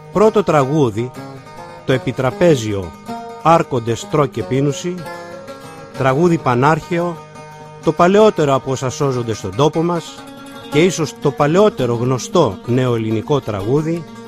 Πρώτο τραγούδι, το επιτραπέζιο «Άρχοντες τρώ και πίνουσι», τραγούδι πανάρχαιο, το παλαιότερο από όσα σώζονται στον τόπο μας και ίσως το παλαιότερο γνωστό νεοελληνικό τραγούδι